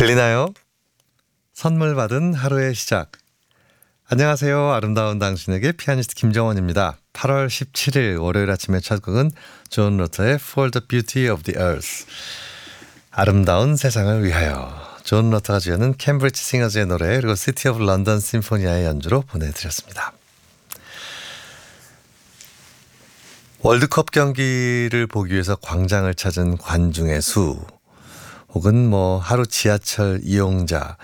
들리나요? 선물 받은 하루의 시작. 안녕하세요. 아름다운 당신에게 피아니스트 김정원입니다. 8월 17일 월요일 아침의 첫 곡은 존 로터의 For the Beauty of the Earth. 아름다운 세상을 위하여. 존 로터가 지어낸 캠브리지 싱어즈의 노래 그리고 시티 오브 런던 심포니아의 연주로 보내드렸습니다. 월드컵 경기를 보기 위해서 광장을 찾은 관중의 수 혹은 하루 지하철 이용자